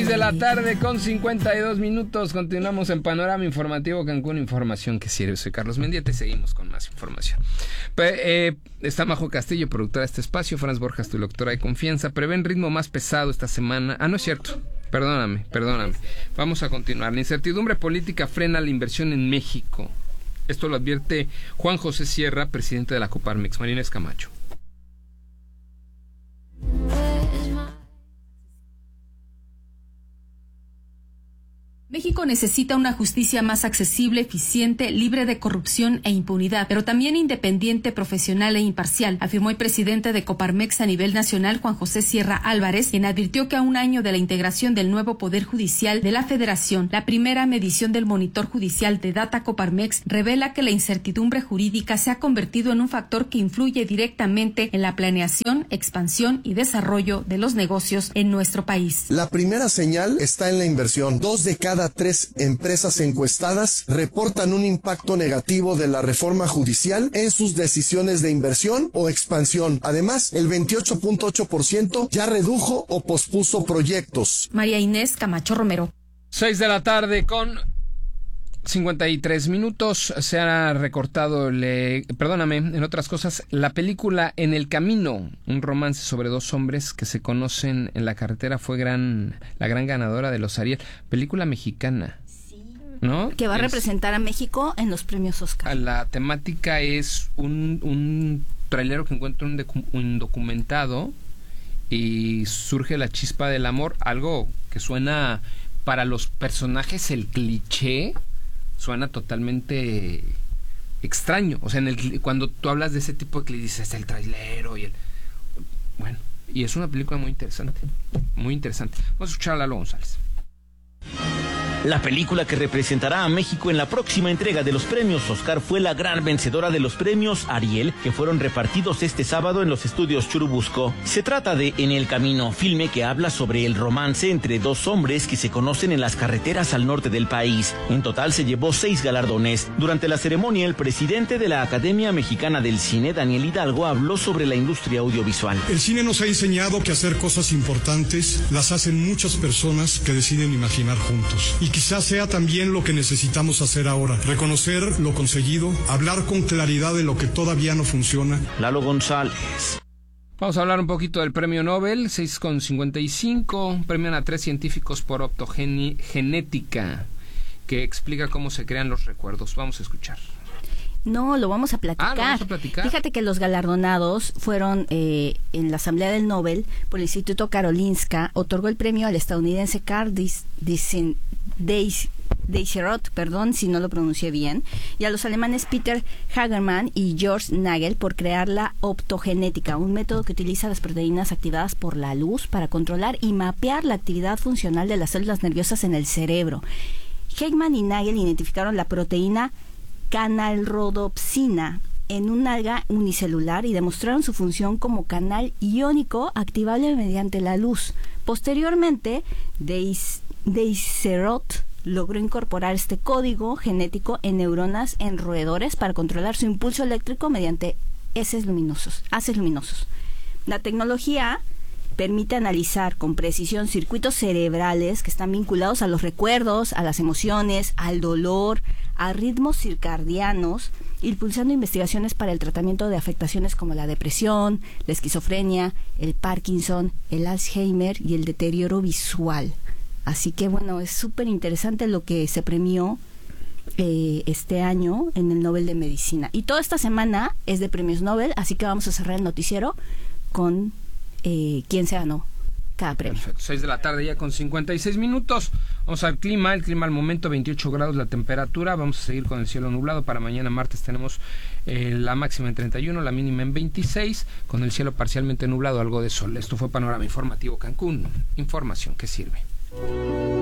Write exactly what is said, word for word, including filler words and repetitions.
de la tarde con cincuenta y dos minutos. Continuamos en Panorama Informativo Cancún, información que sirve. Soy Carlos Mendieta y seguimos con más información. Pe- eh, está Majo Castillo, productora de este espacio. Franz Borjas, tu doctora de confianza. Prevén ritmo más pesado esta semana. Ah, no es cierto. Perdóname, perdóname. Vamos a continuar. La incertidumbre política frena la inversión en México. Esto lo advierte Juan José Sierra, presidente de la Coparmex. Marina Escamacho. México necesita una justicia más accesible, eficiente, libre de corrupción e impunidad, pero también independiente, profesional e imparcial, afirmó el presidente de Coparmex a nivel nacional, Juan José Sierra Álvarez, quien advirtió que a un año de la integración del nuevo Poder Judicial de la Federación, la primera medición del monitor judicial de Data Coparmex revela que la incertidumbre jurídica se ha convertido en un factor que influye directamente en la planeación, expansión y desarrollo de los negocios en nuestro país. La primera señal está en la inversión. Dos de cada tres empresas encuestadas reportan un impacto negativo de la reforma judicial en sus decisiones de inversión o expansión. Además, el veintiocho punto ocho por ciento ya redujo o pospuso proyectos. María Inés Camacho Romero. seis de la tarde con cincuenta y tres minutos. Se ha recortado, le, perdóname, en otras cosas, la película En el Camino, un romance sobre dos hombres que se conocen en la carretera, fue gran la gran ganadora de los Ariel. Película mexicana, ¿no? Que va a Es, representar a México en los premios Oscar. La temática es un, un trailero que encuentra un, docu, un documentado y surge la chispa del amor, algo que suena para los personajes el cliché. Suena totalmente extraño. O sea, en el, cuando tú hablas de ese tipo de que dices el trailero y el... Bueno, y es una película muy interesante. Muy interesante. Vamos a escuchar a Lalo González. La película que representará a México en la próxima entrega de los premios Oscar fue la gran vencedora de los premios Ariel, que fueron repartidos este sábado en los estudios Churubusco. Se trata de En el Camino, filme que habla sobre el romance entre dos hombres que se conocen en las carreteras al norte del país. En total se llevó seis galardones. Durante la ceremonia, el presidente de la Academia Mexicana del Cine, Daniel Hidalgo, habló sobre la industria audiovisual. El cine nos ha enseñado que hacer cosas importantes las hacen muchas personas que deciden imaginar juntos. Y quizás sea también lo que necesitamos hacer ahora, reconocer lo conseguido, hablar con claridad de lo que todavía no funciona. Lalo González. Vamos a hablar un poquito del premio Nobel, seis con cincuenta y cinco, premian a tres científicos por optogenética, que explica cómo se crean los recuerdos. Vamos a escuchar. No, lo vamos a platicar. Ah, ¿lo vamos a platicar? Fíjate que los galardonados fueron eh, en la Asamblea del Nobel por el Instituto Karolinska, otorgó el premio al estadounidense Carl Deisserot, perdón si no lo pronuncié bien, y a los alemanes Peter Hagerman y George Nagel por crear la optogenética, un método que utiliza las proteínas activadas por la luz para controlar y mapear la actividad funcional de las células nerviosas en el cerebro. Hagerman y Nagel identificaron la proteína canalrodopsina en un alga unicelular y demostraron su función como canal iónico activable mediante la luz. Posteriormente, Deis, Deisserot logró incorporar este código genético en neuronas en roedores para controlar su impulso eléctrico mediante haces luminosos, haces luminosos. La tecnología permite analizar con precisión circuitos cerebrales que están vinculados a los recuerdos, a las emociones, al dolor, a ritmos circadianos, impulsando investigaciones para el tratamiento de afectaciones como la depresión, la esquizofrenia, el Parkinson, el Alzheimer y el deterioro visual. Así que bueno, es súper interesante lo que se premió eh, este año en el Nobel de Medicina. Y toda esta semana es de premios Nobel, así que vamos a cerrar el noticiero con eh, quién se ganó cada premio. Perfecto, seis de la tarde ya con cincuenta y seis minutos. Vamos al clima, el clima al momento veintiocho grados la temperatura, vamos a seguir con el cielo nublado. Para mañana martes tenemos eh, la máxima en treinta y uno, la mínima en veintiséis, con el cielo parcialmente nublado, algo de sol. Esto fue Panorama Informativo Cancún, información que sirve.